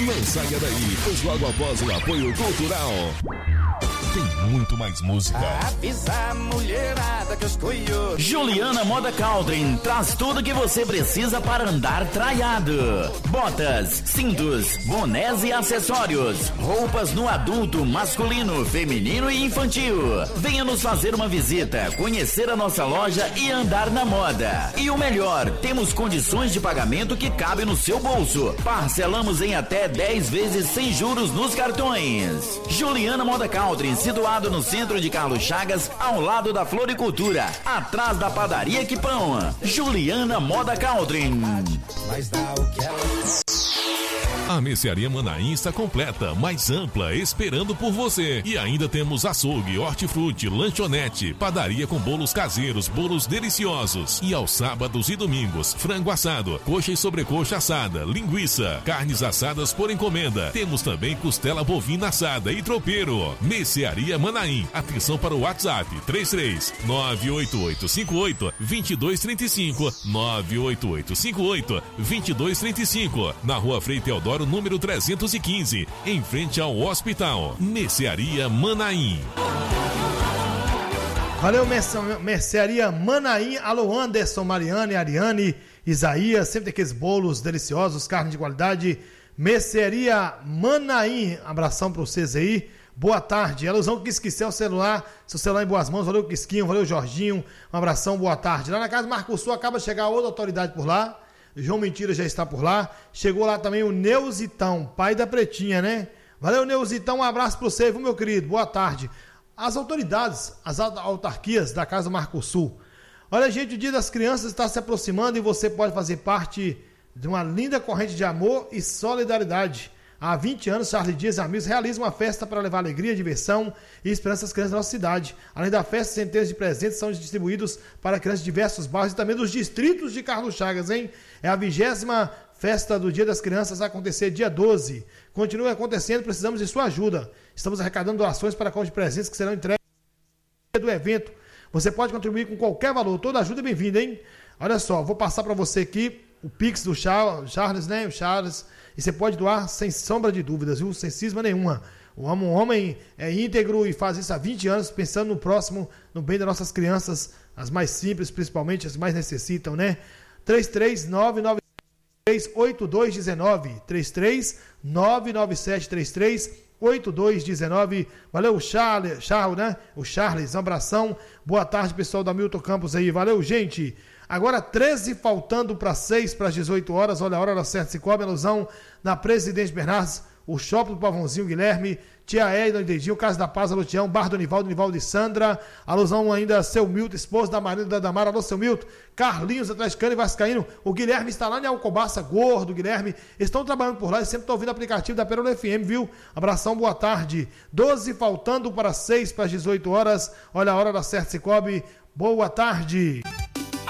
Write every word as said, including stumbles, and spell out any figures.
Não saia daí, pois logo após o apoio cultural tem muito mais música. Avisa a mulherada que eu estou eu. Juliana Moda Caldrin traz tudo que você precisa para andar traiado. Botas, cintos, bonés e acessórios. Roupas no adulto, masculino, feminino e infantil. Venha nos fazer uma visita, conhecer a nossa loja e andar na moda. E o melhor, temos condições de pagamento que cabem no seu bolso. Parcelamos em até dez vezes sem juros nos cartões. Juliana Moda Caldrin, situado no centro de Carlos Chagas, ao lado da Floricultura, atrás da padaria Quipão. Juliana Moda Caldrin. Mas dá o que ela... A Mercearia Manaim está completa, mais ampla, esperando por você. E ainda temos açougue, hortifruti, lanchonete, padaria com bolos caseiros, bolos deliciosos. E aos sábados e domingos, frango assado, coxa e sobrecoxa assada, linguiça, carnes assadas por encomenda. Temos também costela bovina assada e tropeiro. Mercearia Manaim. Atenção para o WhatsApp três três nove oito oito cinco oito dois dois três cinco, nove oito oito cinco oito dois dois três cinco, na Rua Frei Teodoro, número trezentos e quinze, em frente ao hospital. Mercearia Manaim. Valeu, Mercearia Manaim. Alô, Anderson, Mariane, Ariane, Isaías, sempre tem aqueles bolos deliciosos, carne de qualidade. Mercearia Manaim. Abração para vocês aí. Boa tarde. Alusão que esqueceu o celular, seu celular em boas mãos. Valeu, Quisquinho, valeu, Jorginho. Um abração, boa tarde. Lá na casa do Marco Sul acaba de chegar outra autoridade por lá. João Mentira já está por lá. Chegou lá também o Neuzitão, pai da Pretinha, né? Valeu, Neuzitão, um abraço para você, viu, meu querido? Boa tarde. As autoridades, as autarquias da Casa Marco Sul. Olha, gente, o Dia das Crianças está se aproximando e você pode fazer parte de uma linda corrente de amor e solidariedade. Há vinte anos, Charlie Dias e amigos realizam uma festa para levar alegria, diversão e esperança às crianças da nossa cidade. Além da festa, centenas de presentes são distribuídos para crianças de diversos bairros e também dos distritos de Carlos Chagas, hein? É a vigésima festa do Dia das Crianças, vai acontecer dia doze. Continua acontecendo, precisamos de sua ajuda. Estamos arrecadando doações para a conta de presentes que serão entregues no dia do evento. Você pode contribuir com qualquer valor, toda ajuda é bem-vinda, hein? Olha só, vou passar para você aqui o Pix do Charles, né? O Charles. E você pode doar sem sombra de dúvidas, viu? Sem cisma nenhuma. O homem, um homem é íntegro e faz isso há vinte anos, pensando no próximo, no bem das nossas crianças, as mais simples, principalmente, as mais necessitam, né? três três nove nove três oito dois um nove. três três nove nove sete três três oito dois um nove. Valeu, Charles, Charles, né? O Charles, um abração. Boa tarde, pessoal da Milton Campos aí. Valeu, gente. Agora treze faltando para seis, para as dezoito horas. Olha a hora, hora certa, se cobre, alusão na Presidente Bernardes, o Shopping do Pavãozinho, Guilherme, Tia Edna, Dedinho, Casa da Paz, alô Tião, Bar do Nivaldo, Nivaldo e Sandra, alusão ainda seu Milton, esposo da Marina da Damara, alô seu Milton, Carlinhos, atleticano e vascaíno, o Guilherme está lá em Alcobaça, gordo, Guilherme, estão trabalhando por lá e sempre estão ouvindo o aplicativo da Perola F M, viu? Abração, boa tarde. doze faltando para seis, para as dezoito horas, olha a hora da certa, se cobre, boa tarde.